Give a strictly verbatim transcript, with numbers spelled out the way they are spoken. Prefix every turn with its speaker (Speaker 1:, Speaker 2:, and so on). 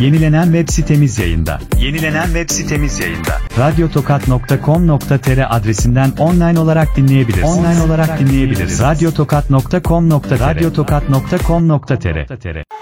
Speaker 1: Yenilenen web sitemiz yayında.
Speaker 2: Yenilenen web sitemiz yayında.
Speaker 1: radyotokat nokta com nokta tr adresinden online olarak dinleyebilirsiniz.
Speaker 2: Online olarak dinleyebiliriz.
Speaker 1: radyotokat nokta com nokta tr radyotokat nokta com nokta tr